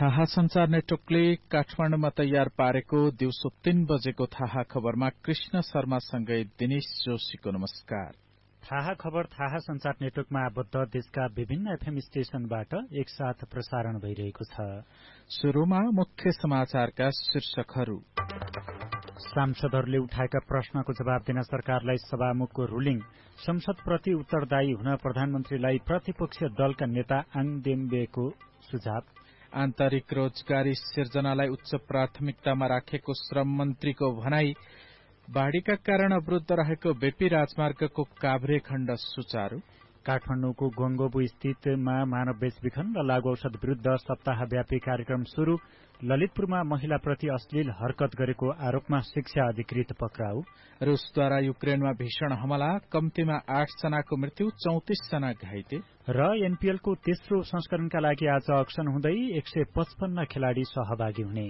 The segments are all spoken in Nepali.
थाहा संचार नेटवर्कले काठमाडौँमा तयार पारेको दिउँसो 3 बजेको थाहा खबरमा कृष्ण शर्मासँगै दिनेश जोशीको नमस्कार। थाहा खबर थाहा संचार नेटवर्कमा आबद्ध देशका विभिन्न एफएम स्टेशनबाट एकसाथ प्रसारण भइरहेको छ। शुरूमा मुख्य समाचारका शीर्षकहरू। सांसदहरूले उठाएका प्रश्नको जवाब दिन सरकारलाई सभामुखको रुलिङ। संसदप्रति उत्तरदायी हुन प्रधानमन्त्रीलाई प्रतिपक्षीय दलका नेता आङ देम्बेको सुझाव। आन्तरिक रोजगारी सिर्जनालाई उच्च प्राथमिकतामा राखेको श्रम मन्त्रीको भनाई। बाढ़ीका कारण अवरूद्ध रहेको बेपी राजमार्गको काभ्रे खण्ड सुचारू। काठमाडौँको गोङ्गोबु स्थितमा मानव बेचबिखन र लागू औषध विरूद्ध सप्ताहव्यापी कार्यक्रम शुरू। ललितपुरमा महिलाप्रति अश्लील हरकत गरेको आरोपमा शिक्षा अधिकृत पक्राउ। रूसद्वारा युक्रेनमा भीषण हमला, कम्तीमा 8 जनाको मृत्यु, 34 जना घाइते। र एनपीएलको तेस्रो संस्करणका लागि आज अक्सन हुँदै 155 खेलाड़ी सहभागी हुने।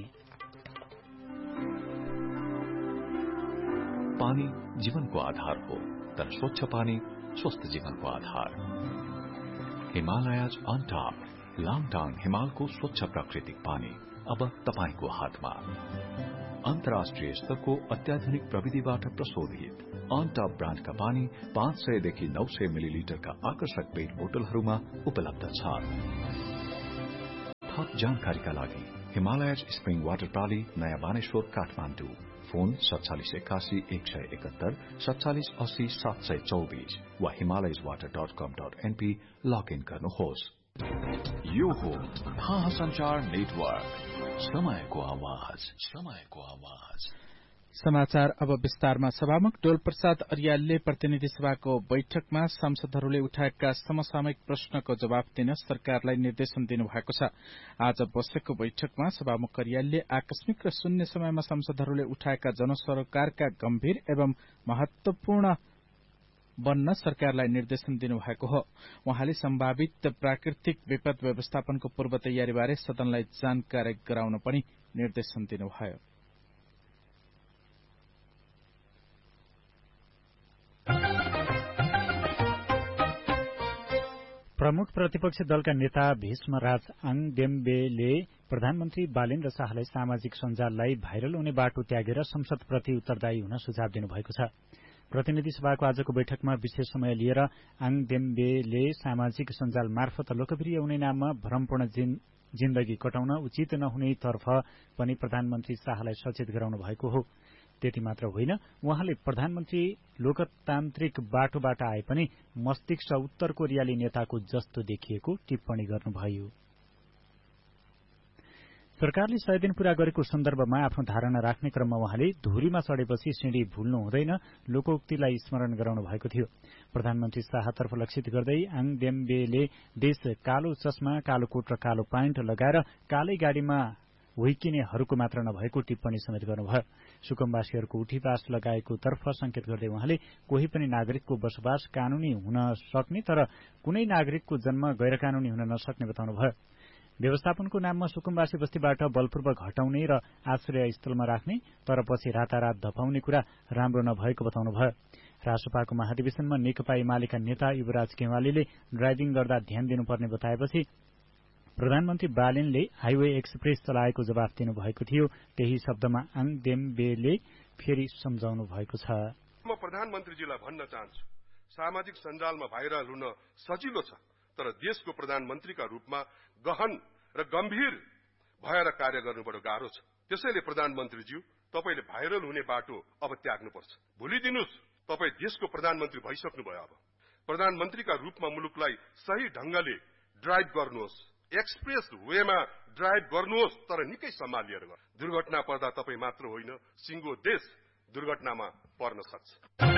पानी जीवनको आधार हो, तर स्वच्छ पानी स्वस्थ जीवनको आधार। हिमालयज अन टप, लाङटाङ हिमालको स्वच्छ प्राकृतिक पानी अब तपाईको हातमा। अन्तर्राष्ट्रिय स्तरको अत्याधुनिक प्रविधिबाट प्रशोधित अन टप ब्रान्डका पानी 500 देखि 900 मिलिलिटरका आकर्षक पेट बोतलहरूमा उपलब्ध छ। थप जानकारीका लागि हिमालयज स्प्रिङ वाटर प्राली, नयाँ बानेश्वर, काठमाडौँ। फोन 4781 171 4780 724 वा himalayaswater.com.np लगइन गर्नुहोस्। यो हो थाहा संचार नेटवर्क, समयको आवाज, समयको आवाज। समाचार अब विस्तारमा। सभामुख डोल प्रसाद अर्यालले प्रतिनिधि सभाको बैठकमा सांसदहरूले उठाएका समसामयिक प्रश्नको जवाब दिन सरकारलाई निर्देशन दिनुभएको छ। आज बसेको बैठकमा सभामुख अर्यालले आकस्मिक र शून्य समयमा सांसदहरूले उठाएका जनसरोकारका गम्भीर एवं महत्वपूर्ण बन्न सरकारलाई निर्देशन दिनुभएको हो। उहाँले सम्भावित प्राकृतिक विपद व्यवस्थापनको पूर्व तयारीबारे सदनलाई जानकारी गराउन पनि निर्देशन दिनुभयो। प्रमुख प्रतिपक्षी दलका नेता भीष्मराज आङ देम्बेले प्रधानमन्त्री बालेन्द्र शाहलाई सामाजिक सञ्जाललाई भाइरल हुने बाटो त्यागेर संसदप्रति उत्तरदायी हुन सुझाव दिनुभएको छ। प्रतिनिधि सभाको आजको बैठकमा विशेष समय लिएर आङ देम्बेले सामाजिक सञ्जाल मार्फत लोकप्रिय हुने नाममा भ्रमपूर्ण जिन्दगी कटाउन उचित नहुनेतर्फ पनि प्रधानमन्त्री शाहलाई सचेत गराउनु भएको हो। त्यति मात्र होइन, उहाँले प्रधानमन्त्री लोकतान्त्रिक बाटोबाट आए पनि मस्तिष्क उत्तर कोरियाली नेताको जस्तो देखिएको टिप्पणी गर्नुभयो। सरकारले 100 दिन पूरा गरेको सन्दर्भमा आफ्नो धारणा राख्ने क्रममा उहाँले धुरीमा चढेपछि सिँढी भुल्नु हुँदैन लोकोक्तिलाई स्मरण गराउनु भएको थियो। प्रधानमन्त्री शाहतर्फ लक्षित गर्दै आङ देम्बेले देश कालो चस्मा, कालो कोट र कालो प्यान्ट लगाएर कालै गाड़ीमा हुइकिनेहरूको मात्र नभएको टिप्पणी समेत गर्नुभयो। सुकुम्बासीहरूको उठीवास लगाएको तर्फ संकेत गर्दै उहाँले कोही पनि नागरिकको बसोबास कानूनी हुन सक्ने तर कुनै नागरिकको जन्म गैर कानूनी हुन नसक्ने बताउनुभयो। व्यवस्थापनको नाममा सुकुम्बासी बस्तीबाट बलपूर्वक हटाउने र आश्रय स्थलमा राख्ने तर पछि रातारात धपाउने कुरा राम्रो नभएको बताउनुभयो। रासोपाको महाधिवेशनमा नेकपा एमालेका नेता युवराज केवालीले ड्राइभिङ गर्दा ध्यान दिनुपर्ने बताएपछि प्रधानमन्त्री बालेनले हाइवे एक्सप्रेस चलाएको जवाफ दिनुभएको थियो। त्यही शब्दमा आङ देम्बेले फेरि सम्झाउनु भएको छ। म प्रधानमन्त्रीजीलाई भन्न चाहन्छु, सामाजिक सञ्जालमा भाइरल हुन सजिलो छ, तर देशको प्रधानमन्त्रीका रूपमा गहन र गम्भीर भएर कार्य गर्नु बडो गाह्रो छ। त्यसैले प्रधानमन्त्रीज्यू, तपाईले भाइरल हुने बाटो अब त्याग्नुपर्छ। भुलिदिनुस्, तपाई देशको प्रधानमन्त्री भइसक्नुभयो। अब प्रधानमन्त्रीका रूपमा मुलुकलाई सही ढंगले ड्राइभ गर्नुहोस्, एक्सप्रेस वेमा ड्राइभ गर्नुहोस्, तर निकै सम्मान लिएर गर्नु। दुर्घटना पर्दा तपाई मात्र होइन, सिंगो देश दुर्घटनामा पर्न सक्छ।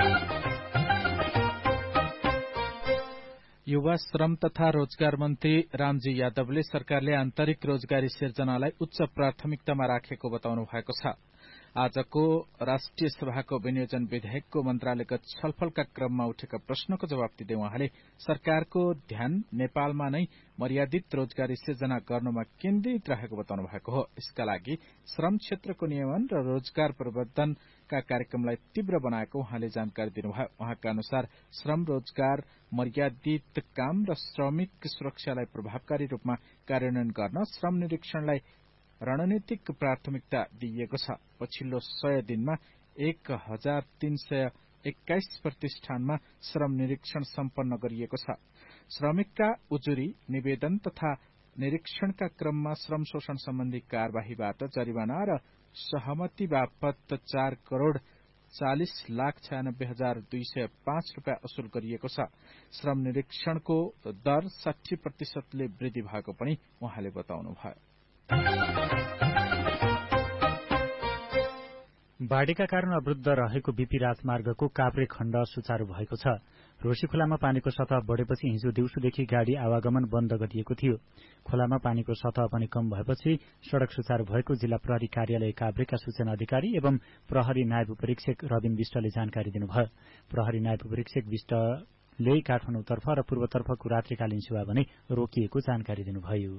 युवा श्रम तथा रोजगार मन्त्री रामजी यादवले सरकारले आन्तरिक रोजगारी सिर्जनालाई उच्च प्राथमिकतामा राखेको बताउनु भएको छ। आजको राष्ट्रिय सभाको विनियोजन विधेयकको मन्त्रालयगत छलफलका क्रममा उठेका प्रश्नको जवाब दिँदै उहाँले सरकारको ध्यान नेपालमा नै मर्यादित रोजगारी सिर्जना गर्नुमा केन्द्रित रहेको बताउनु भएको हो। यसका लागि श्रम क्षेत्रको नियमन र रोजगार प्रवर्धनका कार्यक्रमलाई तीव्र बनाएको उहाँले जानकारी दिनुभयो। उहाँका अनुसार श्रम रोजगार मर्यादित काम र श्रमिक सुरक्षालाई प्रभावकारी रूपमा कार्यान्वयन गर्न श्रम निरीक्षणलाई रणनीतिक प्राथमिकता दिइएको छ। पछिल्लो 100 दिनमा 1321 प्रतिष्ठानमा श्रम निरीक्षण सम्पन्न गरिएको छ। श्रमिकका उजुरी निवेदन तथा निरीक्षणका क्रममा श्रम शोषण सम्बन्धी कार्यवाहीबाट जरिवाना र सहमति बापत 4,40,96,205 रूपियाँ असुल गरिएको छ। श्रम निरीक्षणको दर 60% वृद्धि भएको पनि उहाँले बताउनुभयो। बाढ़ीका कारण अवरुद्ध रहेको बीपी राजमार्गको काभ्रे खण्ड सुचारू भएको छ। रोशी खोलामा पानीको सतह बढेपछि हिजो दिउँसोदेखि गाड़ी आवागमन बन्द गरिएको थियो। खोलामा पानीको सतह पनि कम भएपछि सड़क सुचारू भएको जिल्ला प्रहरी कार्यालय काभ्रेका सूचना अधिकारी एवं प्रहरी नायब उपरीक्षक रबिन विष्टले जानकारी दिनुभयो। प्रहरी नायब उपरीक्षक विष्टले काठमाडौँतर्फ र पूर्वतर्फको रात्रिकालीन सेवा भने रोकिएको जानकारी दिनुभयो।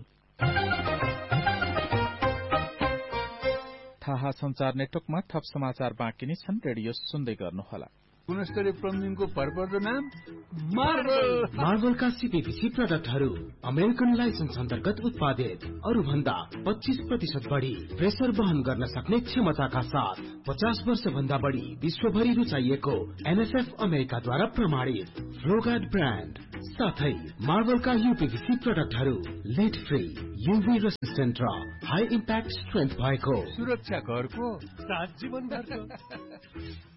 थाहा संचार नेटवर्कमा थप समाचार बाँकी नै छन्। रेडियो सुन्दै गर्नुहोला। गुणस्तरीय प्लम्बिङको भरपर्दो नाम मार्बलका सीपीवीसी प्रोडक्टहरू अमेरिकन लाइसेन्स अन्तर्गत उत्पादित, अरू भन्दा 25% बढी प्रेसर वहन गर्न सक्ने क्षमताका साथ 50 वर्ष भन्दा बढी विश्वभरि रुचाइएको एनएसएफ अमेरिकाद्वारा प्रमाणित फ्लोगार्ड ब्रान्ड साथै मार्बलका यूपीवीसी प्रोडक्टहरू लिड फ्री, यूभी रेसिस्टेन्ट र हाई इम्प्याक्ट स्ट्रेन्थ भएको, सुरक्षा घरको साथ जीवनभरको।